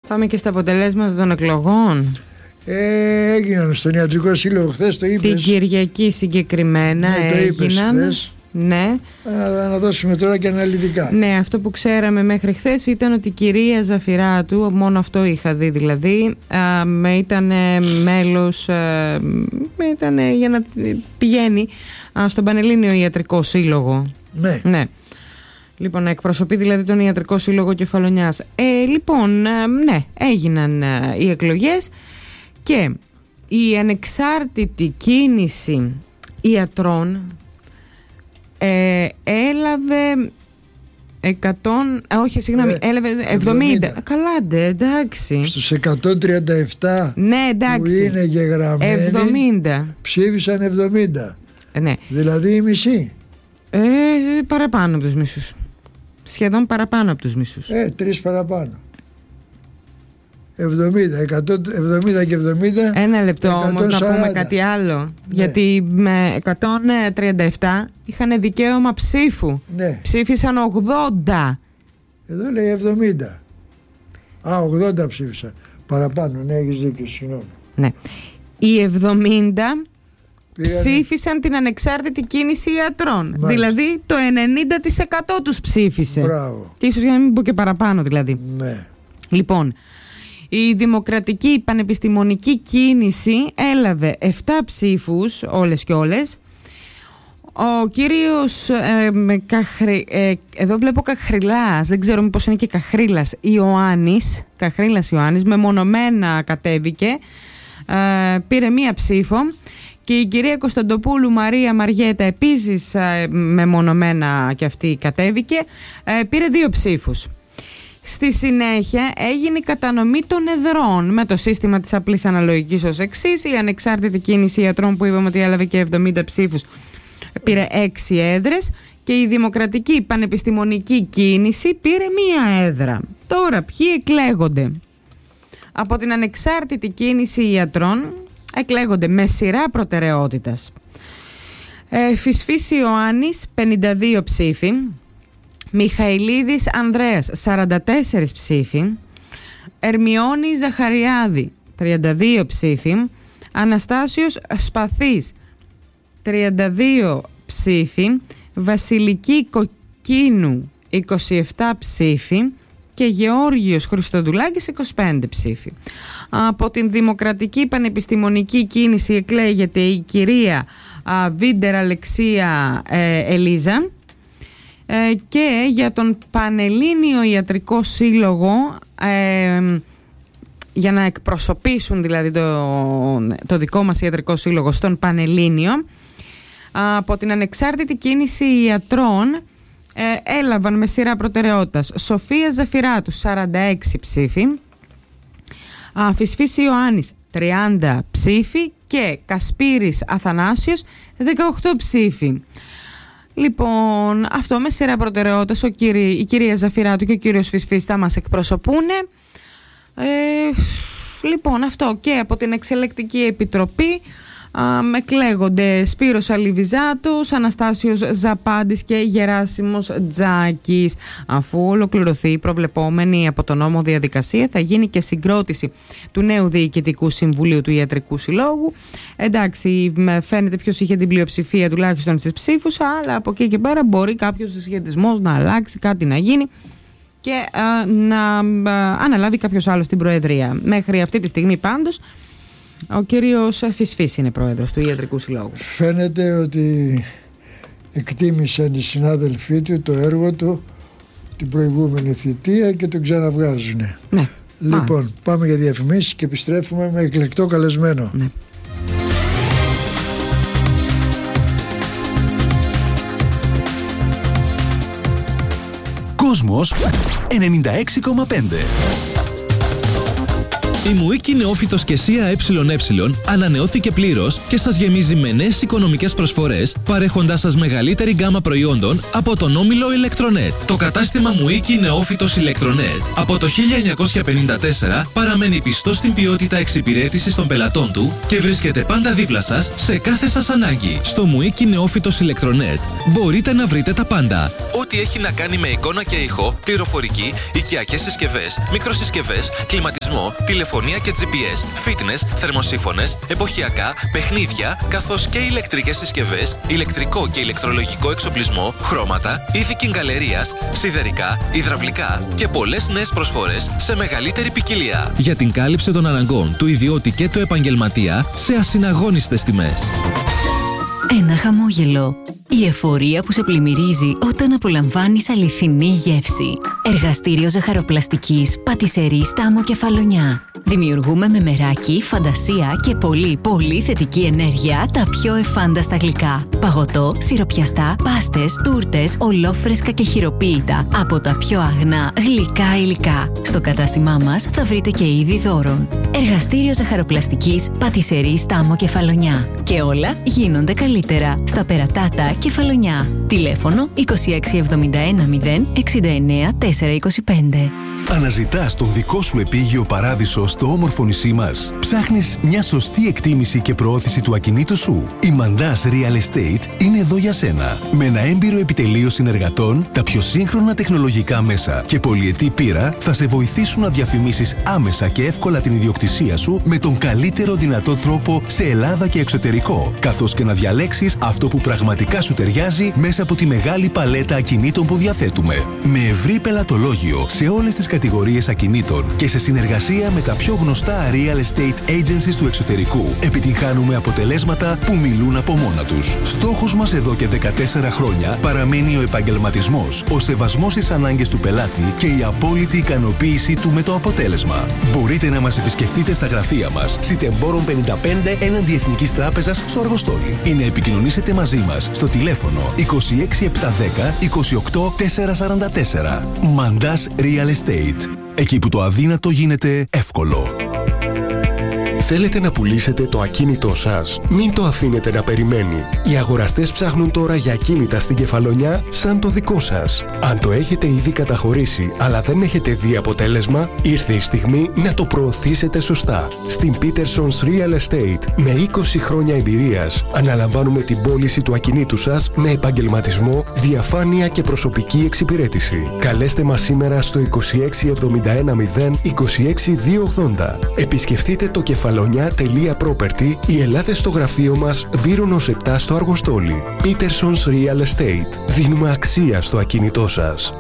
Πάμε και στα αποτελέσματα των εκλογών. Έγιναν στον Ιατρικό Σύλλογο χθες, το είπες. Την Κυριακή συγκεκριμένα έγιναν. Ναι. Να δώσουμε τώρα και αναλυτικά. Ναι, αυτό που ξέραμε μέχρι χθες ήταν ότι η κυρία Ζαφυράτου, μόνο αυτό είχα δει δηλαδή, ήταν μέλος, για να πηγαίνει στον Πανελλήνιο Ιατρικό Σύλλογο. Ναι. Λοιπόν, να εκπροσωπεί δηλαδή τον Ιατρικό Σύλλογο Κεφαλονιάς. Λοιπόν, ναι, έγιναν οι εκλογές και η ανεξάρτητη κίνηση ιατρών έλαβε 70. Καλάντε, εντάξει. Στους 137 ναι, εντάξει, που είναι γεγραμμένοι 70. Ψήφισαν 70. Ναι. Δηλαδή η μισή. Παραπάνω από τους μισούς. Σχεδόν παραπάνω από τους μισούς. 3 παραπάνω. 70 και 70. Ένα λεπτό όμως να πούμε κάτι άλλο. Ναι. Γιατί με 137 είχαν δικαίωμα ψήφου. Ναι. Ψήφισαν 80. Εδώ λέει 70. 80 ψήφισαν. Παραπάνω, ναι, έχεις δίκιο, συγγνώμη. Ναι. Οι 70 ψήφισαν την ανεξάρτητη κίνηση ιατρών. Μάλιστα. Δηλαδή το 90% τους ψήφισε. Μπράβο. Και ίσως για να μην πω και παραπάνω δηλαδή. Ναι. Λοιπόν, η δημοκρατική πανεπιστημονική κίνηση έλαβε 7 ψήφους, όλες και όλες. Ο κύριος εδώ βλέπω Καχριλάς, δεν ξέρω μήπως είναι και Καχρίλας Ιωάννης, μεμονωμένα κατέβηκε, πήρε 1 ψήφο. Και η κυρία Κωνσταντοπούλου Μαρία Μαριέτα επίσης μεμονωμένα και αυτή κατέβηκε, πήρε 2 ψήφους. Στη συνέχεια έγινε η κατανομή των εδρών με το σύστημα της απλής αναλογικής ως εξής. Η ανεξάρτητη κίνηση ιατρών που είπαμε ότι έλαβε και 70 ψήφους πήρε 6 έδρες και η δημοκρατική πανεπιστημονική κίνηση πήρε 1 έδρα. Τώρα ποιοι εκλέγονται? Από την ανεξάρτητη κίνηση ιατρών εκλέγονται με σειρά προτεραιότητας Φυσφής Ιωάννης 52 ψήφοι, Μιχαηλίδης Ανδρέας 44 ψήφοι, Ερμιώνη Ζαχαριάδη 32 ψήφοι, Αναστάσιος Σπαθής 32 ψήφοι, Βασιλική Κοκκίνου 27 ψήφοι και Γεώργιος Χριστοδουλάκης 25 ψήφοι. Από την Δημοκρατική Πανεπιστημονική Κίνηση εκλέγεται η κυρία Βίντερ Αλεξία Ελίζα και για τον Πανελλήνιο Ιατρικό Σύλλογο, για να εκπροσωπήσουν δηλαδή το δικό μας Ιατρικό Σύλλογο στον Πανελλήνιο, από την Ανεξάρτητη Κίνηση Ιατρών έλαβαν με σειρά προτεραιότητας Σοφία Ζαφυράτου 46 ψήφοι, Φυσφής Ιωάννης 30 ψήφοι και Κασπύρης Αθανάσιος 18 ψήφοι. Λοιπόν, αυτό με σειρά προτεραιότητας η κυρία Ζαφυράτου και ο κύριος Φυσφής θα μας εκπροσωπούν. Λοιπόν, αυτό. Και από την Εξελεκτική Επιτροπή εκλέγονται Σπύρος Αλιβιζάτος, Αναστάσιος Ζαπάντης και Γεράσιμος Τζάκης. Αφού ολοκληρωθεί η προβλεπόμενη από τον νόμο διαδικασία, θα γίνει και συγκρότηση του νέου Διοικητικού Συμβουλίου του Ιατρικού Συλλόγου. Εντάξει, φαίνεται ποιος είχε την πλειοψηφία τουλάχιστον στις ψήφους, αλλά από εκεί και πέρα μπορεί κάποιος συσχετισμός να αλλάξει, κάτι να γίνει και να αναλάβει κάποιος άλλος την Προεδρία. Μέχρι αυτή τη στιγμή πάντως ο κύριος Φυσφής είναι πρόεδρος του Ιατρικού Συλλόγου. Φαίνεται ότι εκτίμησαν οι συνάδελφοί του το έργο του την προηγούμενη θητεία και τον ξαναβγάζουν. Ναι. Λοιπόν, πάμε για διαφημίσεις και επιστρέφουμε με εκλεκτό καλεσμένο. Ναι. Κόσμος 96,5. Η Μουίκη Νεόφυτος και ΣΥΑ ΕΕ ανανεώθηκε πλήρως και σας γεμίζει με νέες οικονομικές προσφορές, παρέχοντάς σας μεγαλύτερη γκάμα προϊόντων από τον όμιλο Electronet. Το κατάστημα Μουίκη Νεόφυτος Electronet από το 1954 παραμένει πιστό στην ποιότητα εξυπηρέτησης των πελατών του και βρίσκεται πάντα δίπλα σας σε κάθε σας ανάγκη. Στο Μουίκη Νεόφυτος Electronet μπορείτε να βρείτε τα πάντα. Ό,τι έχει να κάνει με εικόνα και ήχο, πληροφορική, οικιακές συσκευές, μικροσυσκευές, κλιματισμό, τηλεφωνία και GPS, fitness, θερμοσύφωνες, εποχιακά, παιχνίδια, καθώς και ηλεκτρικές συσκευές, ηλεκτρικό και ηλεκτρολογικό εξοπλισμό, χρώματα, είδη κιγκαλερίας, σιδερικά, υδραυλικά και πολλές νέες προσφορές σε μεγαλύτερη ποικιλία. Για την κάλυψη των αναγκών του ιδιώτη και του επαγγελματία σε ασυναγώνιστες τιμές. Ένα χαμόγελο. Η εφορία που σε πλημμυρίζει όταν απολαμβάνεις αληθινή γεύση. Εργαστήριο ζαχαροπλαστικής Πατισερή Στάμο Κεφαλονιά. Δημιουργούμε με μεράκι, φαντασία και πολύ θετική ενέργεια τα πιο εφάνταστα γλυκά. Παγωτό, σιροπιαστά, πάστες, τούρτες, ολόφρεσκα και χειροποίητα από τα πιο αγνά γλυκά υλικά. Στο κατάστημά μας θα βρείτε και είδη δώρων. Εργαστήριο ζαχαροπλαστικής Πατισερή Στάμο Κεφαλονιά. Και όλα γίνονται καλύτερα στα Περατάτα Κεφαλονιά. Τηλέφωνο 2671 069 425. Αναζητάς τον δικό σου επίγειο παράδεισο στο όμορφο νησί μας. Ψάχνεις μια σωστή εκτίμηση και προώθηση του ακινήτου σου. Η Mandas Real Estate είναι εδώ για σένα. Με ένα έμπειρο επιτελείο συνεργατών, τα πιο σύγχρονα τεχνολογικά μέσα και πολυετή πείρα θα σε βοηθήσουν να διαφημίσεις άμεσα και εύκολα την ιδιοκτησία σου με τον καλύτερο δυνατό τρόπο σε Ελλάδα και εξωτερικό, καθώς και να διαλέξεις αυτό που πραγματικά σου ταιριάζει μέσα από τη μεγάλη παλέτα ακινήτων που διαθέτουμε. Με ευρύ πελατολόγιο σε όλες τις κατηγορίες ακινήτων και σε συνεργασία με τα πιο γνωστά real estate agencies του εξωτερικού, επιτυγχάνουμε αποτελέσματα που μιλούν από μόνα τους. Στόχος μας εδώ και 14 χρόνια παραμένει ο επαγγελματισμός, ο σεβασμός στις ανάγκες του πελάτη και η απόλυτη ικανοποίησή του με το αποτέλεσμα. Μπορείτε να μας επισκεφτείτε στα γραφεία μας, Σιτεμπόρων 55 έναντι Εθνικής Τράπεζας στο Αργοστόλι, ή να επικοινωνήσετε μαζί μας στο τηλέφωνο 26710 28 444. Mandas Real Estate. Εκεί που το αδύνατο γίνεται εύκολο. Θέλετε να πουλήσετε το ακίνητό σας? Μην το αφήνετε να περιμένει. Οι αγοραστές ψάχνουν τώρα για ακίνητα στην Κεφαλονιά σαν το δικό σας. Αν το έχετε ήδη καταχωρήσει αλλά δεν έχετε δει αποτέλεσμα, ήρθε η στιγμή να το προωθήσετε σωστά. Στην Peterson's Real Estate, με 20 χρόνια εμπειρίας, αναλαμβάνουμε την πώληση του ακινήτου σας με επαγγελματισμό, διαφάνεια και προσωπική εξυπηρέτηση. Καλέστε μας σήμερα στο 2671 0 26 280. Επισκεφτείτε το Κεφαλονιά.property ή ελάτε στο γραφείο μας Βύρονος 7 στο Αργοστόλι. Peterson's Real Estate. Δίνουμε αξία στο ακίνητό σας.